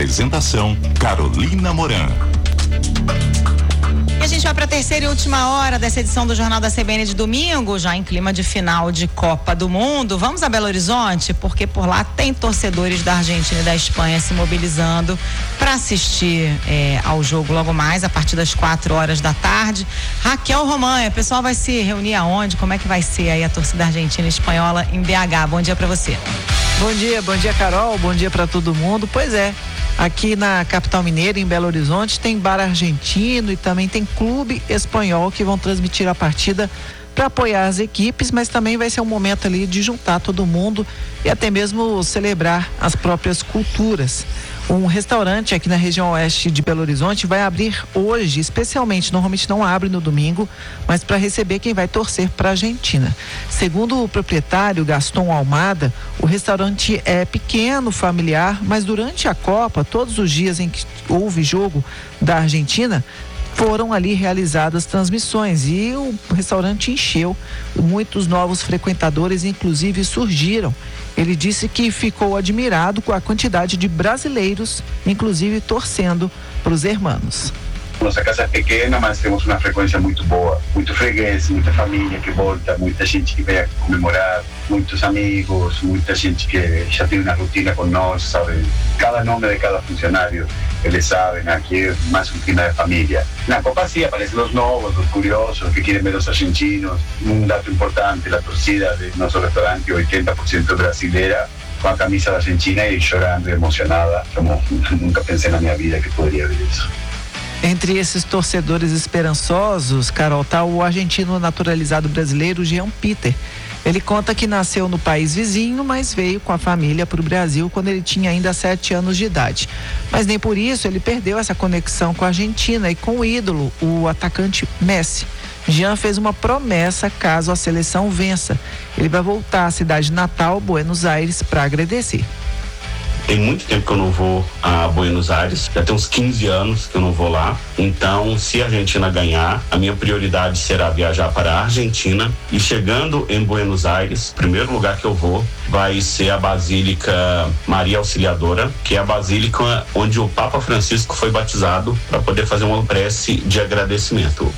Apresentação: Carolina Moran. E a gente vai para a terceira e última hora dessa edição do Jornal da CBN de domingo, já em clima de final de Copa do Mundo. Vamos a Belo Horizonte, porque por lá tem torcedores da Argentina e da Espanha se mobilizando para assistir ao jogo logo mais, a partir das 4 horas da tarde. Raquel Romanha, o pessoal vai se reunir aonde? Como é que vai ser aí a torcida argentina e espanhola em BH? Bom dia para você. Bom dia, Carol, bom dia para todo mundo. Pois é, aqui na capital mineira, em Belo Horizonte, tem bar argentino e também tem clube espanhol que vão transmitir a partida para apoiar as equipes, mas também vai ser um momento ali de juntar todo mundo e até mesmo celebrar as próprias culturas. Um restaurante aqui na região oeste de Belo Horizonte vai abrir hoje, especialmente, normalmente não abre no domingo, mas para receber quem vai torcer para a Argentina. Segundo o proprietário Gaston Almada, o restaurante é pequeno, familiar, mas durante a Copa, todos os dias em que houve jogo da Argentina, foram ali realizadas transmissões e o restaurante encheu, muitos novos frequentadores inclusive surgiram. Ele disse que ficou admirado com a quantidade de brasileiros, inclusive torcendo para os hermanos. Nossa casa é pequena, mas temos uma frequência muito boa, muito freguês, muita família que volta, muita gente que vem comemorar, muitos amigos, muita gente que já tem uma rotina com nós, sabe? Cada nome de cada funcionário, eles sabem, aqui é mais rotina de família. Na Copa sim, aparecem os novos, os curiosos, que querem ver os argentinos. Um dado importante, a torcida do nosso restaurante, 80% brasileira, com a camisa da Argentina e chorando e emocionada, como nunca pensei na minha vida que poderia ver isso. Entre esses torcedores esperançosos, Carol, tá o argentino naturalizado brasileiro Jean Peter. Ele conta que nasceu no país vizinho, mas veio com a família para o Brasil quando ele tinha ainda 7 anos de idade. Mas nem por isso ele perdeu essa conexão com a Argentina e com o ídolo, o atacante Messi. Jean fez uma promessa caso a seleção vença. Ele vai voltar à cidade natal, Buenos Aires, para agradecer. Tem muito tempo que eu não vou a Buenos Aires, já tem uns 15 anos que eu não vou lá. Então, se a Argentina ganhar, a minha prioridade será viajar para a Argentina. E chegando em Buenos Aires, o primeiro lugar que eu vou vai ser a Basílica Maria Auxiliadora, que é a basílica onde o Papa Francisco foi batizado, para poder fazer uma prece de agradecimento.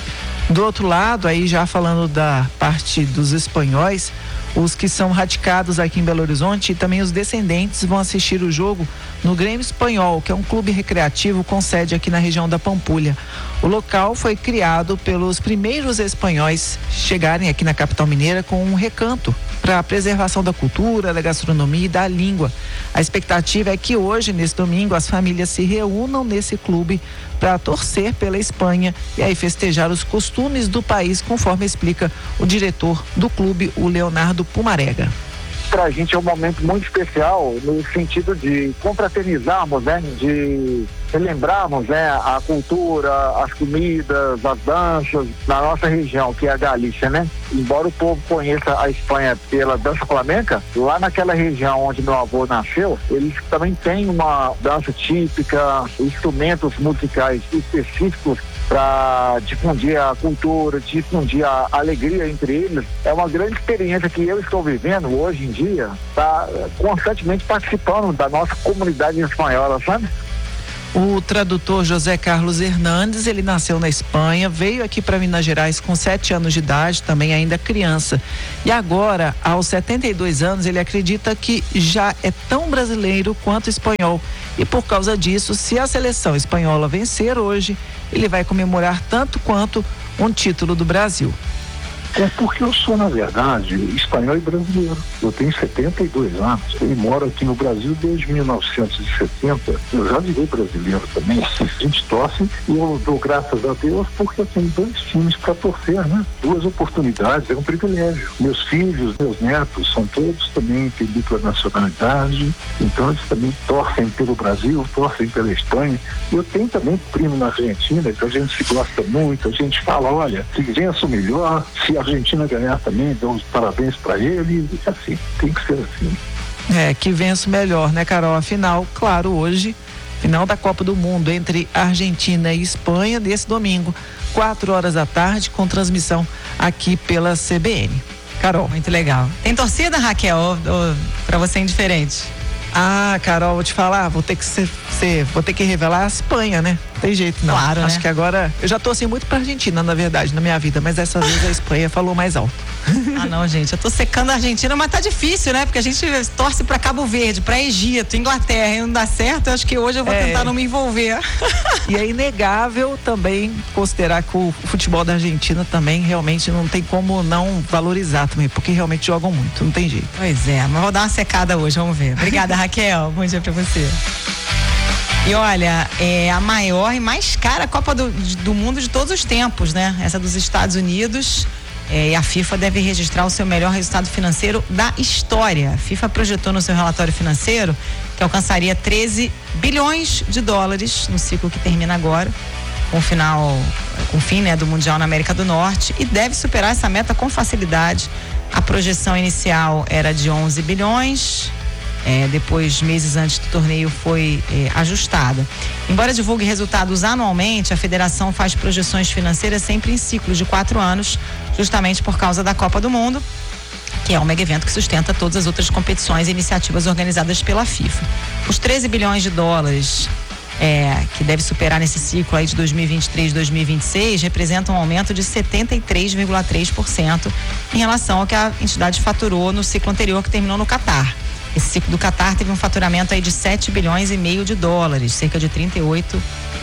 Do outro lado, aí já falando da parte dos espanhóis, os que são radicados aqui em Belo Horizonte e também os descendentes vão assistir o jogo no Grêmio Espanhol, que é um clube recreativo com sede aqui na região da Pampulha. O local foi criado pelos primeiros espanhóis chegarem aqui na capital mineira com um recanto para a preservação da cultura, da gastronomia e da língua. A expectativa é que hoje, nesse domingo, as famílias se reúnam nesse clube para torcer pela Espanha e aí festejar os costumes do país, conforme explica o diretor do clube, o Leonardo Pumarega. Para a gente é um momento muito especial no sentido de confraternizarmos, né, de relembrarmos, né, a cultura, as comidas, as danças na nossa região, que é a Galícia, né? Embora o povo conheça a Espanha pela dança flamenca, lá naquela região onde meu avô nasceu, eles também têm uma dança típica, instrumentos musicais específicos para difundir a cultura, difundir a alegria entre eles. É uma grande experiência que eu estou vivendo hoje em dia, tá constantemente participando da nossa comunidade espanhola, sabe? O tradutor José Carlos Hernandes, ele nasceu na Espanha, veio aqui para Minas Gerais com 7 anos de idade, também ainda criança. E agora, aos 72 anos, ele acredita que já é tão brasileiro quanto espanhol. E por causa disso, se a seleção espanhola vencer hoje, ele vai comemorar tanto quanto um título do Brasil. É porque eu sou, na verdade, espanhol e brasileiro. Eu tenho 72 anos e moro aqui no Brasil desde 1970. Eu já virei brasileiro também. A gente torce e eu dou graças a Deus porque eu tenho 2 times para torcer, né? 2 oportunidades, é um privilégio. Meus filhos, meus netos, são todos também têm dupla nacionalidade. Então eles também torcem pelo Brasil, torcem pela Espanha. Eu tenho também primo na Argentina, que a gente se gosta muito. A gente fala, olha, se vença o melhor, se a Argentina ganhar também, dou os parabéns para ele, e assim, tem que ser assim. Que vença o melhor, né, Carol? Afinal, claro, hoje, final da Copa do Mundo entre Argentina e Espanha, desse domingo, 4 horas da tarde, com transmissão aqui pela CBN. Carol. Muito legal. Tem torcida, Raquel, ou para você é indiferente? Ah, Carol, vou te falar, vou ter que revelar a Espanha, né? Não tem jeito, não. Claro, Acho né? que agora, eu já torci muito pra Argentina, na verdade, na minha vida, mas dessa vez a Espanha falou mais alto. Ah, não, gente, eu tô secando a Argentina, mas tá difícil, né? Porque a gente torce pra Cabo Verde, pra Egito, Inglaterra, e não dá certo, eu acho que hoje eu vou tentar não me envolver. E é inegável também considerar que o futebol da Argentina também realmente não tem como não valorizar também, porque realmente jogam muito, não tem jeito. Pois é, mas vou dar uma secada hoje, vamos ver. Obrigada, Raquel, bom dia pra você. E olha, é a maior e mais cara Copa do Mundo de todos os tempos, né? Essa dos Estados Unidos. E a FIFA deve registrar o seu melhor resultado financeiro da história. A FIFA projetou no seu relatório financeiro que alcançaria 13 bilhões de dólares no ciclo que termina agora, com o fim, né, do Mundial na América do Norte, e deve superar essa meta com facilidade. A projeção inicial era de 11 bilhões. Depois, meses antes do torneio, foi ajustada. Embora divulgue resultados anualmente, a federação faz projeções financeiras sempre em ciclos de 4 anos, justamente por causa da Copa do Mundo, que é um mega evento que sustenta todas as outras competições e iniciativas organizadas pela FIFA. Os 13 bilhões de dólares que deve superar nesse ciclo aí de 2023-2026 representam um aumento de 73,3% em relação ao que a entidade faturou no ciclo anterior, que terminou no Catar. Esse ciclo do Catar teve um faturamento aí de 7 bilhões e meio de dólares, cerca de 38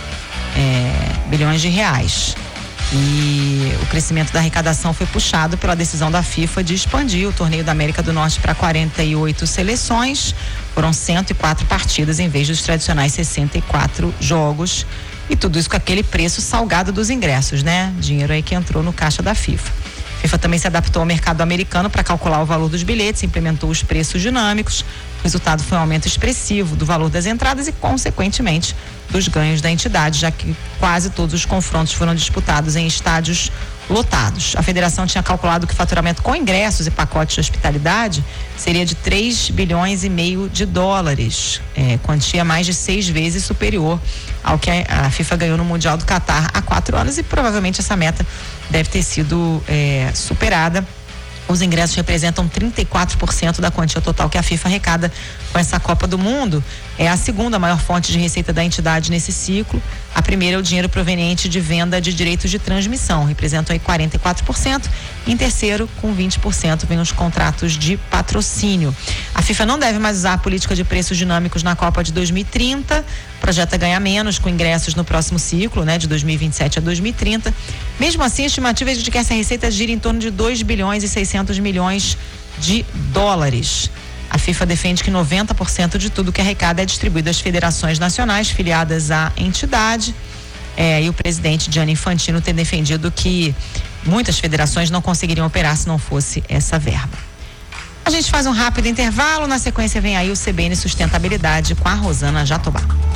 bilhões de reais. E o crescimento da arrecadação foi puxado pela decisão da FIFA de expandir o torneio da América do Norte para 48 seleções. Foram 104 partidas em vez dos tradicionais 64 jogos. E tudo isso com aquele preço salgado dos ingressos, né? Dinheiro aí que entrou no caixa da FIFA. A FIFA também se adaptou ao mercado americano para calcular o valor dos bilhetes, implementou os preços dinâmicos. O resultado foi um aumento expressivo do valor das entradas e, consequentemente, dos ganhos da entidade, já que quase todos os confrontos foram disputados em estádios lotados. A federação tinha calculado que o faturamento com ingressos e pacotes de hospitalidade seria de 3 bilhões e meio de dólares, quantia mais de 6 vezes superior ao que a FIFA ganhou no Mundial do Catar há 4 anos, e provavelmente essa meta deve ter sido superada. Os ingressos representam 34% da quantia total que a FIFA arrecada com essa Copa do Mundo. É a segunda maior fonte de receita da entidade nesse ciclo. A primeira é o dinheiro proveniente de venda de direitos de transmissão, representam aí 44%. Em terceiro, com 20%, vem os contratos de patrocínio. A FIFA não deve mais usar a política de preços dinâmicos na Copa de 2030. Projeta ganhar menos com ingressos no próximo ciclo, né, de 2027 a 2030. Mesmo assim, a estimativa é de que essa receita gira em torno de 2 bilhões e 600 milhões de dólares. A FIFA defende que 90% de tudo que arrecada é distribuído às federações nacionais filiadas à entidade. E o presidente Gianni Infantino tem defendido que muitas federações não conseguiriam operar se não fosse essa verba. A gente faz um rápido intervalo, na sequência vem aí o CBN Sustentabilidade com a Rosana Jatobá.